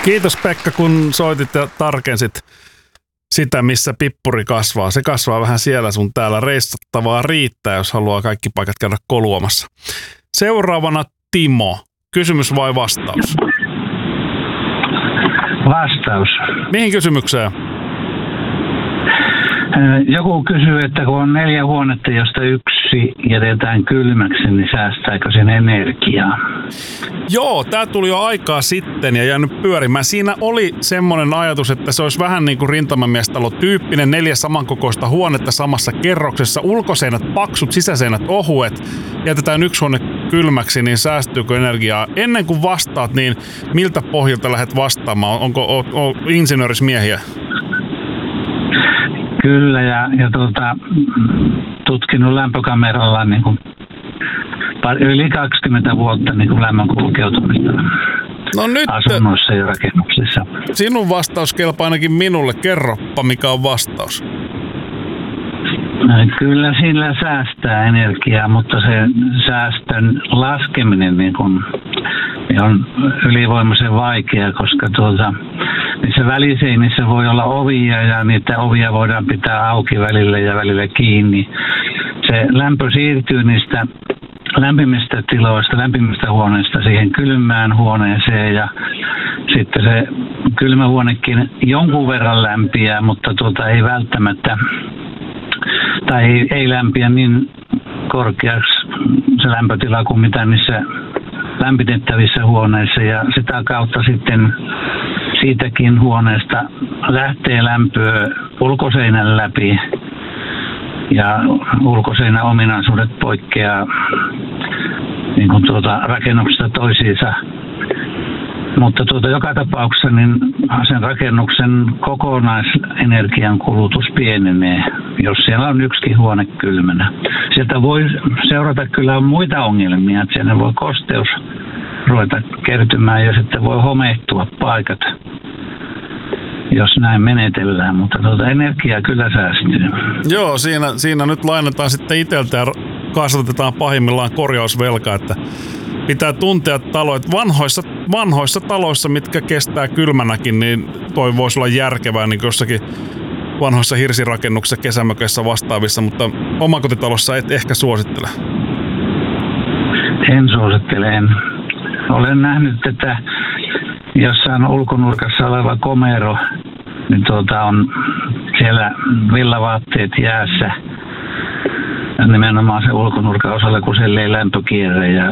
Kiitos Pekka, kun soitit ja tarkensit sitä, missä pippuri kasvaa. Se kasvaa vähän siellä sun täällä. Reissattavaa riittää, jos haluaa kaikki paikat käydä koluamassa. Seuraavana Timo. Kysymys vai vastaus? Vastaus. Mihin kysymykseen? Joku kysyy, että kun on 4 huonetta, josta yksi jätetään kylmäksi, niin säästääkö sen energiaa? Joo, tää tuli jo aikaa sitten ja jäänyt pyörimään. Siinä oli semmoinen ajatus, että se olisi vähän niin kuin rintamamiestalo-tyyppinen, 4 samankokoista huonetta samassa kerroksessa, ulkoseinät paksut, sisäseinät ohuet, jätetään yksi huone kylmäksi, niin säästyykö energiaa? Ennen kuin vastaat, niin miltä pohjalta lähdet vastaamaan? Onko insinöörismiehiä? Kyllä, ja tutkinut lämpökameralla niin kuin yli 20 vuotta niin kuin lämmön kulkeutumista asunnoissa ja rakennuksissa. Sinun vastaus kelpaa ainakin minulle. Kerroppa, mikä on vastaus. Kyllä sillä säästää energiaa, mutta se säästön laskeminen niin on ylivoimaisen vaikea, koska niissä väliseinissä voi olla ovia ja niitä ovia voidaan pitää auki välillä ja välillä kiinni. Se lämpö siirtyy niistä lämpimistä tiloista, lämpimistä huoneista siihen kylmään huoneeseen ja sitten se kylmä huonekin jonkun verran lämpiää, mutta ei välttämättä tai ei lämpiä niin korkeaksi se lämpötila kuin mitä niissä lämpitettävissä huoneissa ja sitä kautta sitten siitäkin huoneesta lähtee lämpöä ulkoseinän läpi ja ulkoseinän ominaisuudet poikkeaa niin kuin rakennuksesta toisiinsa. Mutta joka tapauksessa niin sen rakennuksen kokonaisenergian kulutus pienenee, jos siellä on yksikin huone kylmänä. Sieltä voi seurata kyllä muita ongelmia, että siellä voi kosteus ruveta kertymään ja sitten voi homehtua paikat, jos näin menetellään, mutta energiaa kyllä säästyy. Joo, siinä nyt lainataan sitten itseltä ja kasvatetaan pahimmillaan korjausvelkaa, että pitää tuntea taloja. Vanhoissa taloissa, mitkä kestää kylmänäkin, niin toi voisi olla järkevää niin jossakin vanhoissa hirsirakennuksissa, kesämökeissä vastaavissa, mutta omakotitalossa et ehkä suosittele. En suosittele. Olen nähnyt, että jossain ulkonurkassa oleva komero, niin on siellä villavaatteet jäässä, nimenomaan se ulkonurkan osalla, kun siellä ei lämpökierre ja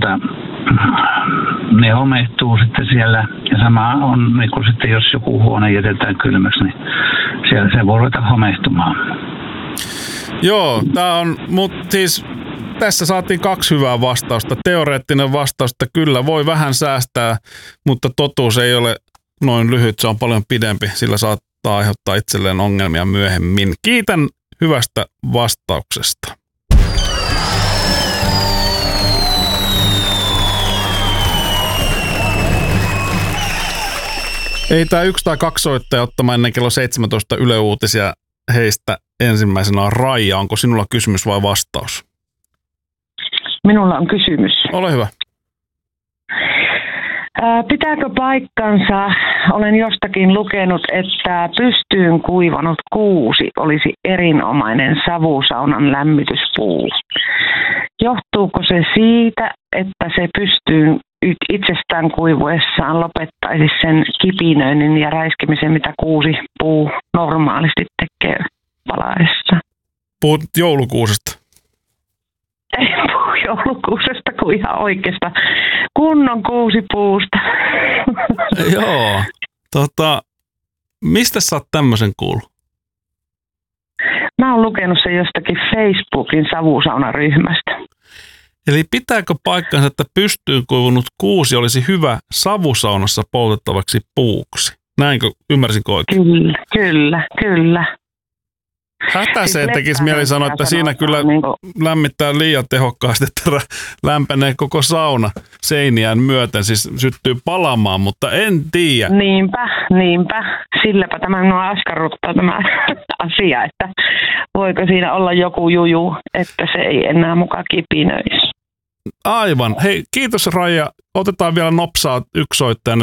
ne homehtuu sitten siellä ja sama on niin kuin sitten jos joku huone jätetään kylmäksi, niin siellä se voi ruveta homehtumaan. Joo, mutta siis tässä saatiin 2 hyvää vastausta. Teoreettinen vastaus, että kyllä voi vähän säästää, mutta totuus ei ole noin lyhyt, se on paljon pidempi, sillä saattaa aiheuttaa itselleen ongelmia myöhemmin. Kiitän hyvästä vastauksesta. Ei tää 1 tai 2 soittaja ottamaan ennen kello 17 Yle Uutisia. Heistä ensimmäisenä on Raija. Onko sinulla kysymys vai vastaus? Minulla on kysymys. Ole hyvä. Pitääkö paikkansa, olen jostakin lukenut, että pystyyn kuivanut kuusi olisi erinomainen savusaunan lämmityspuu. Johtuuko se siitä, että se pystyyn itsestään kuivuessaan lopettaisi sen kipinöinnin ja räiskimisen, mitä kuusi puu normaalisti tekee palaessa? Puhut joulukuusesta. Ei puhu joulukuusesta kuin ihan oikeasta kunnon kuusipuusta. Joo. Mistä sä oot tämmöisen kuullut? Mä oon lukenut sen jostakin Facebookin savusaunaryhmästä. Eli pitääkö paikkansa, että pystyyn kuivunut kuusi olisi hyvä savusaunassa poltettavaksi puuksi? Näinkö, ymmärsinkö oikein? Kyllä. Hätäseen tekisi mieli sanoa, että siinä kyllä lämmittää liian tehokkaasti, että lämpenee koko sauna seiniään myöten, siis syttyy palamaan, mutta en tiedä. Niinpä. Silläpä tämä minua askarruttaa tämä asia, että voiko siinä olla joku juju, että se ei enää muka kipinöisi. Aivan. Hei, kiitos Raija. Otetaan vielä nopsaa yksi soittaja